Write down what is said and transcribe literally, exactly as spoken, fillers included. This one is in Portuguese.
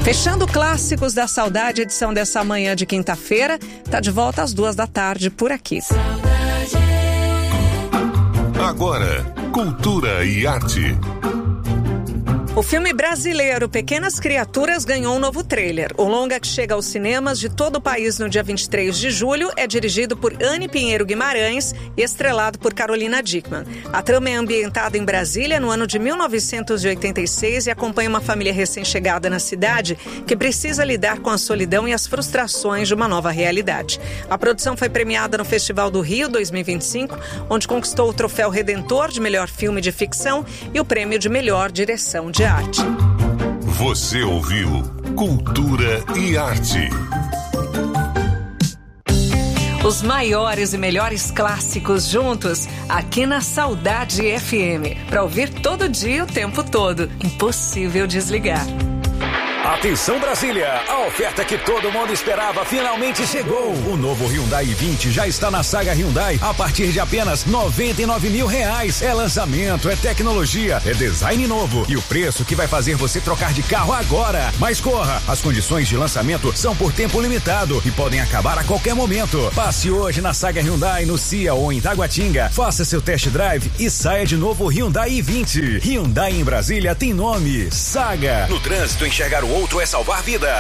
Fechando clássicos da saudade, edição dessa manhã de quinta-feira, tá de volta às duas da tarde por aqui. Agora, cultura e arte. O filme brasileiro Pequenas Criaturas ganhou um novo trailer. O longa, que chega aos cinemas de todo o país no dia vinte e três de julho, é dirigido por Anne Pinheiro Guimarães e estrelado por Carolina Dickmann. A trama é ambientada em Brasília no ano de mil novecentos e oitenta e seis e acompanha uma família recém-chegada na cidade que precisa lidar com a solidão e as frustrações de uma nova realidade. A produção foi premiada no Festival do Rio dois mil e vinte e cinco, onde conquistou o troféu Redentor de melhor filme de ficção e o prêmio de melhor direção de arte. Você ouviu Cultura e Arte. Os maiores e melhores clássicos juntos aqui na Saudade F M. Para ouvir todo dia, o tempo todo. Impossível desligar. Atenção Brasília, a oferta que todo mundo esperava finalmente chegou. O novo Hyundai i vinte já está na Saga Hyundai a partir de apenas noventa e nove mil reais. É lançamento, é tecnologia, é design novo e o preço que vai fazer você trocar de carro agora. Mas corra, as condições de lançamento são por tempo limitado e podem acabar a qualquer momento. Passe hoje na Saga Hyundai no C I A ou em Taguatinga, faça seu test drive e saia de novo Hyundai i vinte. Hyundai em Brasília tem nome, Saga. No trânsito, enxergar o outro é salvar vida.